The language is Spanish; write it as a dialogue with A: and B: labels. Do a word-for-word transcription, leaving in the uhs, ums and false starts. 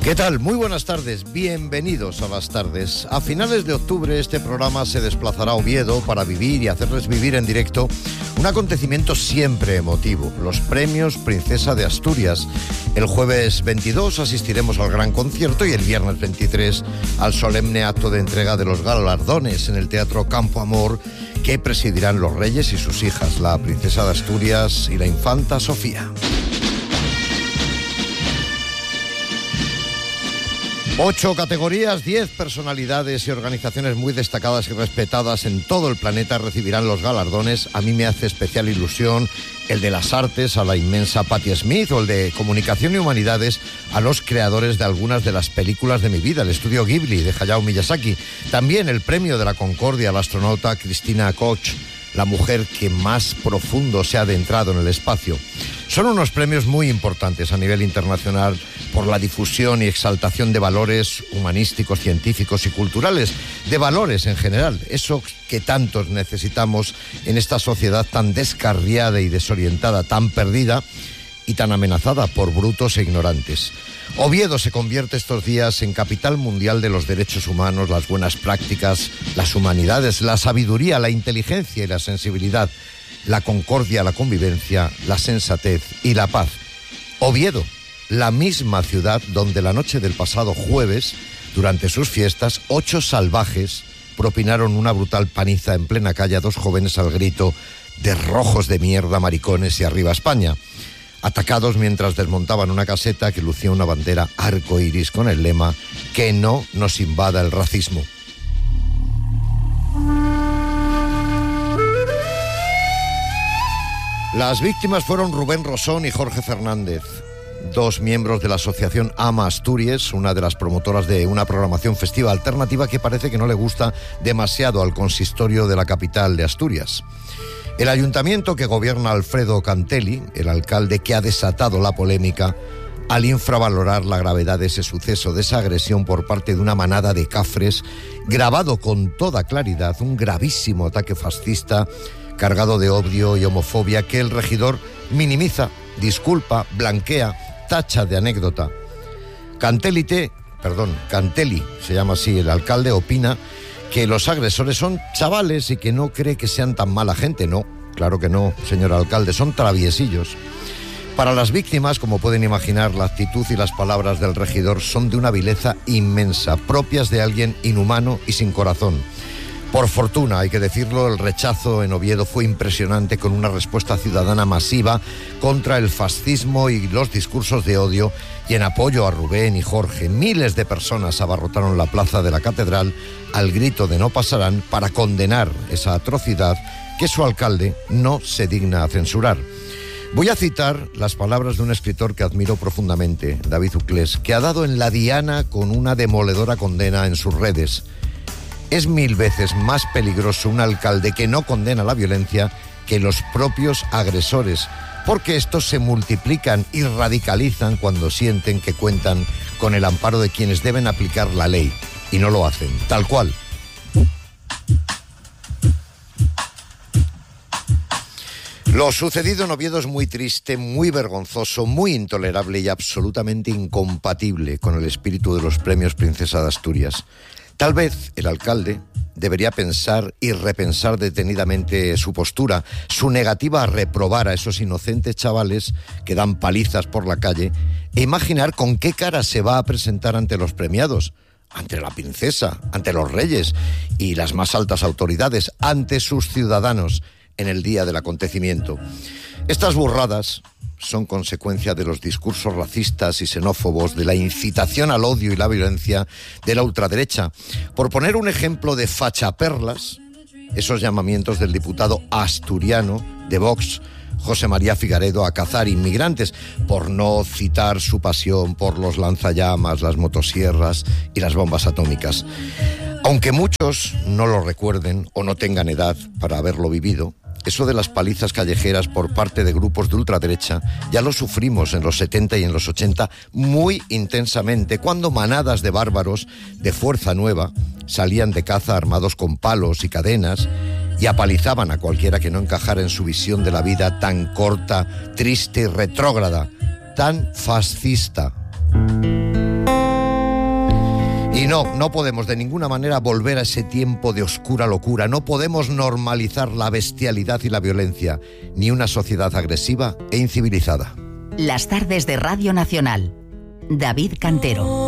A: ¿Qué tal? Muy buenas tardes, bienvenidos a Las Tardes. A finales de octubre este programa se desplazará a Oviedo para vivir y hacerles vivir en directo un acontecimiento siempre emotivo, los Premios Princesa de Asturias. El jueves veintidós asistiremos al gran concierto y el viernes veintitrés al solemne acto de entrega de los galardones en el Teatro Campo Amor que presidirán los reyes y sus hijas, la Princesa de Asturias y la Infanta Sofía. Ocho categorías, diez personalidades y organizaciones muy destacadas y respetadas en todo el planeta recibirán los galardones. A mí me hace especial ilusión el de las artes a la inmensa Patti Smith o el de comunicación y humanidades a los creadores de algunas de las películas de mi vida, el estudio Ghibli de Hayao Miyazaki. También el premio de la Concordia a la astronauta Christina Koch, la mujer que más profundo se ha adentrado en el espacio. Son unos premios muy importantes a nivel internacional por la difusión y exaltación de valores humanísticos, científicos y culturales, de valores en general, eso que tantos necesitamos en esta sociedad tan descarriada y desorientada, tan perdida y tan amenazada por brutos e ignorantes. Oviedo se convierte estos días en capital mundial de los derechos humanos, las buenas prácticas, las humanidades, la sabiduría, la inteligencia y la sensibilidad, la concordia, la convivencia, la sensatez y la paz. Oviedo, la misma ciudad donde la noche del pasado jueves, durante sus fiestas, ocho salvajes propinaron una brutal paliza en plena calle a dos jóvenes al grito de rojos de mierda, maricones y arriba España, atacados mientras desmontaban una caseta que lucía una bandera arcoíris con el lema que no nos invada el racismo. Las víctimas fueron Rubén Rosón y Jorge Fernández, dos miembros de la asociación Ama Asturias, una de las promotoras de una programación festiva alternativa que parece que no le gusta demasiado al consistorio de la capital de Asturias. El ayuntamiento que gobierna Alfredo Cantelli, el alcalde que ha desatado la polémica, al infravalorar la gravedad de ese suceso, de esa agresión por parte de una manada de cafres, grabado con toda claridad, un gravísimo ataque fascista cargado de odio y homofobia que el regidor minimiza, disculpa, blanquea, tacha de anécdota. Cantelli, te, perdón, Cantelli, se llama así el alcalde, opina que los agresores son chavales y que no cree que sean tan mala gente. No, claro que no, señor alcalde, son traviesillos. Para las víctimas, como pueden imaginar, la actitud y las palabras del regidor son de una vileza inmensa, propias de alguien inhumano y sin corazón. Por fortuna, hay que decirlo, el rechazo en Oviedo fue impresionante, con una respuesta ciudadana masiva contra el fascismo y los discursos de odio, y en apoyo a Rubén y Jorge, miles de personas abarrotaron la plaza de la catedral al grito de no pasarán para condenar esa atrocidad que su alcalde no se digna a censurar. Voy a citar las palabras de un escritor que admiro profundamente, David Uclés, que ha dado en la diana con una demoledora condena en sus redes. Es mil veces más peligroso un alcalde que no condena la violencia que los propios agresores, porque estos se multiplican y radicalizan cuando sienten que cuentan con el amparo de quienes deben aplicar la ley, y no lo hacen, tal cual. Lo sucedido en Oviedo es muy triste, muy vergonzoso, muy intolerable y absolutamente incompatible con el espíritu de los Premios Princesa de Asturias. Tal vez el alcalde debería pensar y repensar detenidamente su postura, su negativa a reprobar a esos inocentes chavales que dan palizas por la calle, e imaginar con qué cara se va a presentar ante los premiados, ante la princesa, ante los reyes y las más altas autoridades, ante sus ciudadanos en el día del acontecimiento. Estas burradas son consecuencia de los discursos racistas y xenófobos, de la incitación al odio y la violencia de la ultraderecha. Por poner un ejemplo de fachaperlas, esos llamamientos del diputado asturiano de Vox, José María Figaredo, a cazar inmigrantes, por no citar su pasión por los lanzallamas, las motosierras y las bombas atómicas. Aunque muchos no lo recuerden o no tengan edad para haberlo vivido, eso de las palizas callejeras por parte de grupos de ultraderecha ya lo sufrimos en los setenta y en los ochenta muy intensamente, cuando manadas de bárbaros de Fuerza Nueva salían de caza armados con palos y cadenas y apalizaban a cualquiera que no encajara en su visión de la vida tan corta, triste y retrógrada, tan fascista. Y no, no podemos de ninguna manera volver a ese tiempo de oscura locura. No podemos normalizar la bestialidad y la violencia, ni una sociedad agresiva e incivilizada.
B: Las tardes de Radio Nacional. David Cantero.